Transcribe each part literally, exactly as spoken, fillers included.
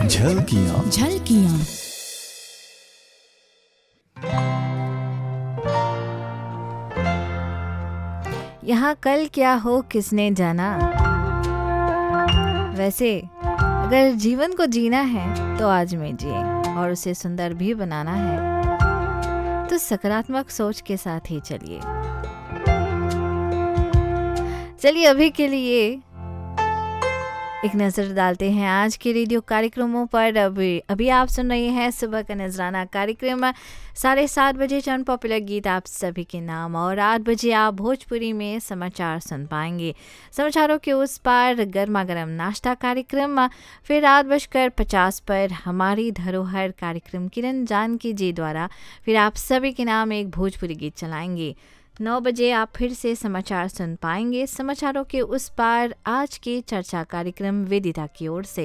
झलकियाँ झलकियाँ यहाँ कल क्या हो किसने जाना। वैसे अगर जीवन को जीना है तो आज में जिए और उसे सुंदर भी बनाना है तो सकारात्मक सोच के साथ ही चलिए। चलिए अभी के लिए एक नज़र डालते हैं आज के रेडियो कार्यक्रमों पर। अभी अभी आप सुन रहे हैं सुबह का नजराना कार्यक्रम। साढ़े सात बजे चंद पॉपुलर गीत आप सभी के नाम और आठ बजे आप भोजपुरी में समाचार सुन पाएंगे। समाचारों के उस पार गर्मा गर्म नाश्ता कार्यक्रम। फिर आठ बजकर पचास पर हमारी धरोहर कार्यक्रम किरण जानकी जी द्वारा फिर आप सभी के नाम एक भोजपुरी गीत चलाएंगे। नौ बजे आप फिर से समाचार सुन पाएंगे। समाचारों के उस पार आज की चर्चा कार्यक्रम वेदिता की ओर से।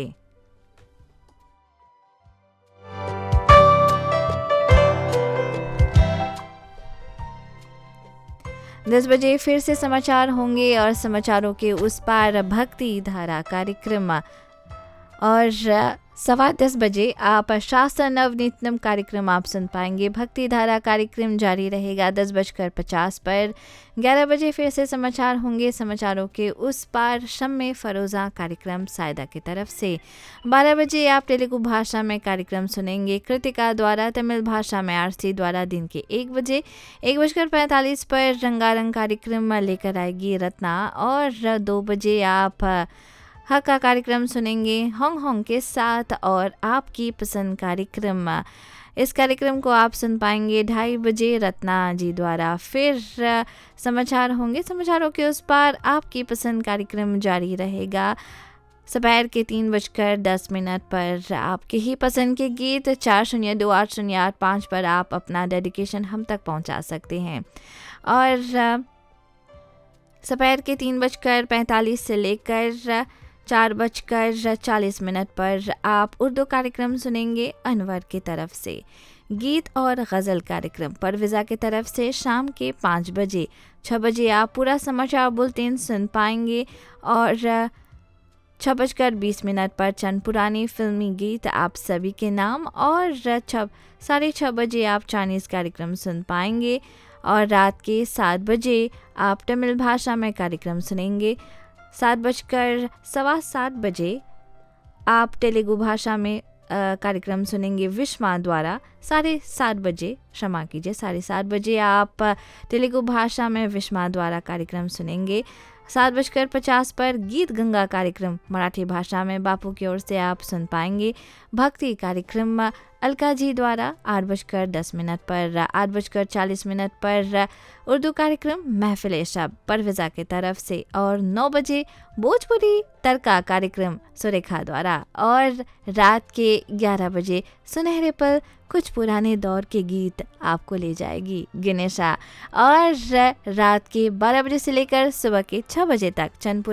दस बजे फिर से समाचार होंगे और समाचारों के उस पार भक्ति धारा कार्यक्रम। और सवा दस बजे आप शास्त्र नवनीतनम कार्यक्रम आप सुन पाएंगे। भक्ति धारा कार्यक्रम जारी रहेगा दस बजकर पचास पर। ग्यारह बजे फिर से समाचार होंगे। समाचारों के उस पार शम्मे फरोज़ा कार्यक्रम सायदा की तरफ से। बारह बजे आप तेलुगु भाषा में कार्यक्रम सुनेंगे कृतिका द्वारा। तमिल भाषा में आरसी द्वारा दिन के एक बजे एक बजकर पैंतालीस पर रंगारंग कार्यक्रम लेकर आएगी रत्ना। और दो बजे आप हक का कार्यक्रम सुनेंगे होंग होंग के साथ और आपकी पसंद कार्यक्रम। इस कार्यक्रम को आप सुन पाएंगे ढाई बजे रत्ना जी द्वारा। फिर समाचार होंगे। समाचारों के उस पार आपकी पसंद कार्यक्रम जारी रहेगा दोपहर के तीन बजकर दस मिनट पर। आपके ही पसंद के गीत चार शून्य दो आठ शून्य आठ पाँच पर आप अपना डेडिकेशन हम तक पहुंचा सकते हैं। और दोपहर के तीन बजकर पैंतालीस से लेकर चार बजकर चालीस मिनट पर आप उर्दू कार्यक्रम सुनेंगे अनवर की तरफ से। गीत और गज़ल कार्यक्रम परविज़ा की तरफ से शाम के पाँच बजे। छः बजे आप पूरा समाचार बुलेटिन सुन पाएंगे। और छः बजकर बीस मिनट पर चंद पुरानी फिल्मी गीत आप सभी के नाम। और छः साढ़े छः बजे आप चाइनीज़ कार्यक्रम सुन पाएंगे। और रात के सात बजे आप तमिल भाषा में कार्यक्रम सुनेंगे। सात बजकर सवा सात बजे आप तेलुगु भाषा में कार्यक्रम सुनेंगे विश्वा द्वारा। साढ़े सात बजे क्षमा कीजिए साढ़े सात बजे आप तेलुगु भाषा में विश्वा द्वारा कार्यक्रम सुनेंगे। सात बजकर पचास पर गीत गंगा कार्यक्रम मराठी भाषा में बापू की ओर से आप सुन पाएंगे। भक्ति कार्यक्रम अलका जी द्वारा आठ बजकर दस मिनट पर। आठ बजकर चालीस मिनट पर उर्दू कार्यक्रम महफिल शब परविज़ा की तरफ से। और नौ बजे भोजपुरी तड़का कार्यक्रम सुरेखा द्वारा। और रात के ग्यारह बजे सुनहरे पल कुछ पुराने दौर के गीत आपको ले जाएगी गणेशा। और रात के बारह बजे से लेकर सुबह के छः बजे तक चंद